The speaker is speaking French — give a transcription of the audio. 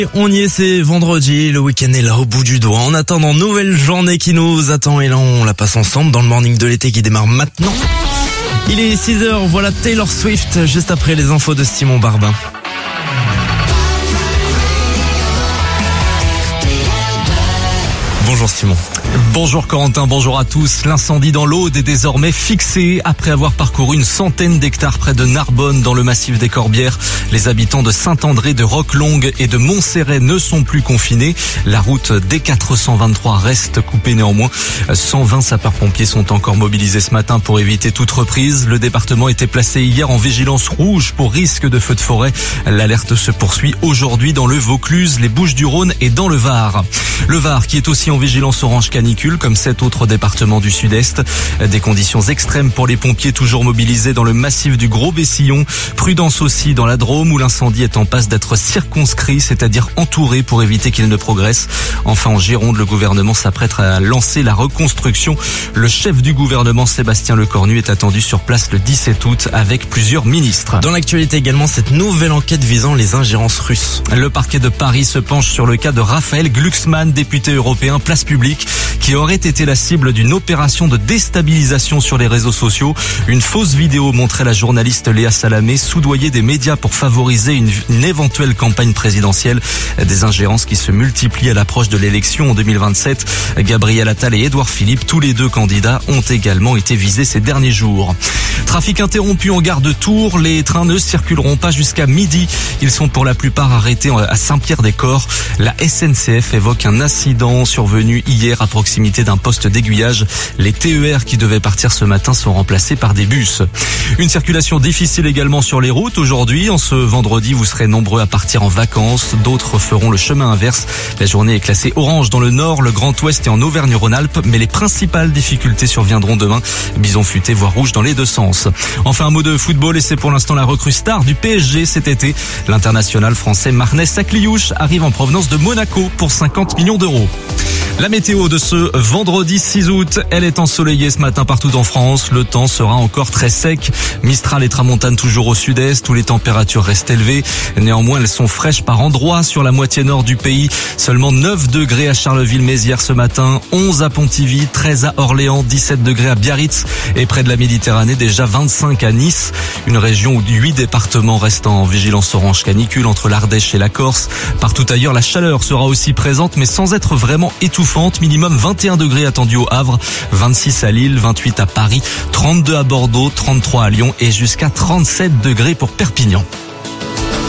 On y est, c'est vendredi, le week-end est là au bout du doigt. En attendant, nouvelle journée qui nous attend et là on la passe ensemble dans le morning de l'été qui démarre maintenant. Il est 6h, voilà Taylor Swift juste après les infos de Simon Barbin. Bonjour Simon. Bonjour Corentin, bonjour à tous. L'incendie dans l'Aude est désormais fixé après avoir parcouru une centaine d'hectares près de Narbonne dans le massif des Corbières. Les habitants de Saint-André, de Roquelongue et de Montserrat ne sont plus confinés. La route D423 reste coupée néanmoins. 120 sapeurs-pompiers sont encore mobilisés ce matin pour éviter toute reprise. Le département était placé hier en vigilance rouge pour risque de feu de forêt. L'alerte se poursuit aujourd'hui dans le Vaucluse, les Bouches-du-Rhône et dans le Var. Le Var qui est aussi en vigilance orange canicule comme 7 autres départements du sud-est. Des conditions extrêmes pour les pompiers toujours mobilisés dans le massif du Gros-Bessillon. Prudence aussi dans la Drôme où l'incendie est en passe d'être circonscrit, c'est-à-dire entouré pour éviter qu'il ne progresse. Enfin en Gironde, le gouvernement s'apprête à lancer la reconstruction. Le chef du gouvernement, Sébastien Lecornu, est attendu sur place le 17 août avec plusieurs ministres. Dans l'actualité également, cette nouvelle enquête visant les ingérences russes. Le parquet de Paris se penche sur le cas de Raphaël Glucksmann, député européen Place Publique, qui aurait été la cible d'une opération de déstabilisation sur les réseaux sociaux. Une fausse vidéo montrait la journaliste Léa Salamé soudoyer des médias pour favoriser une éventuelle campagne présidentielle. Des ingérences qui se multiplient à l'approche de l'élection en 2027. Gabriel Attal et Édouard Philippe, tous les deux candidats, ont également été visés ces derniers jours. Trafic interrompu en gare de Tours. Les trains ne circuleront pas jusqu'à midi. Ils sont pour la plupart arrêtés à Saint-Pierre-des-Corps. La SNCF évoque un incident survenu hier à proximité d'un poste d'aiguillage. Les TER qui devaient partir ce matin sont remplacés par des bus. Une circulation difficile également sur les routes aujourd'hui. En ce vendredi, vous serez nombreux à partir en vacances. D'autres feront le chemin inverse. La journée est classée orange dans le nord, le Grand Ouest et en Auvergne-Rhône-Alpes. Mais les principales difficultés surviendront demain. Bison futé, voire rouge dans les deux sens. Enfin, un mot de football et c'est pour l'instant la recrue star du PSG cet été. L'international français Marnès Sakliouche arrive en provenance de Monaco pour 50 millions d'euros. La météo de ce vendredi 6 août, elle est ensoleillée ce matin partout en France. Le temps sera encore très sec. Mistral et tramontane toujours au sud-est où les températures restent élevées. Néanmoins, elles sont fraîches par endroits sur la moitié nord du pays. Seulement 9 degrés à Charleville-Mézières ce matin, 11 à Pontivy, 13 à Orléans, 17 degrés à Biarritz et près de la Méditerranée, déjà 25 à Nice. Une région où 8 départements restent en vigilance orange canicule entre l'Ardèche et la Corse. Partout ailleurs, la chaleur sera aussi présente mais sans être vraiment étouffante. Minimum 21 degrés attendus au Havre, 26 à Lille, 28 à Paris, 32 à Bordeaux, 33 à Lyon et jusqu'à 37 degrés pour Perpignan.